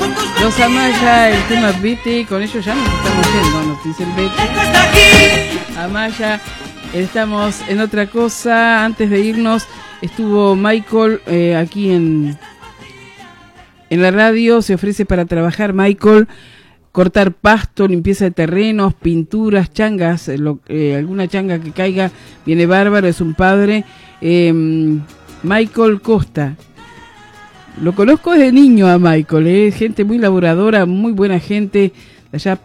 Los Amaya, el tema Betty, con ellos ya nos estamos yendo, nos dice el Betty. Amaya, estamos en otra cosa. Antes de irnos, estuvo Michael aquí en la radio. Se ofrece para trabajar, Michael, cortar pasto, limpieza de terrenos, pinturas, changas, alguna changa que caiga, viene bárbaro, es un padre. Michael Costa. Lo conozco desde niño a Michael, gente muy laboradora, muy buena gente, allá